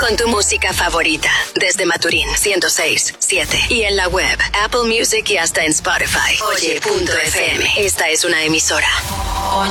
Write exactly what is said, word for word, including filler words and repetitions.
con tu música favorita. Desde Maturín, ciento seis punto siete. Y en la web, Apple Music y hasta en Spotify. Oye punto f m. Esta es una emisora